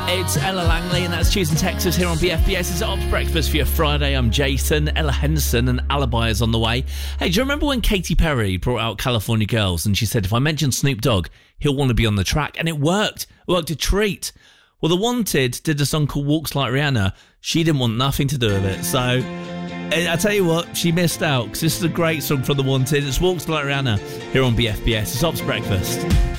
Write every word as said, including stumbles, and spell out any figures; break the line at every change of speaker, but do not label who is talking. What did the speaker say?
It's Ella Langley, and that's Tuesday in Texas here on B F B S. It's Ops Breakfast for your Friday. I'm Jason. Ella Henderson and Alibi is on the way. Hey, do you remember when Katy Perry brought out California Girls and she said, if I mention Snoop Dogg, he'll want to be on the track? And it worked. It worked a treat. Well, The Wanted did a song called Walks Like Rihanna. She didn't want nothing to do with it. So, I tell you what, she missed out, because this is a great song from The Wanted. It's Walks Like Rihanna here on B F B S. It's Ops Breakfast.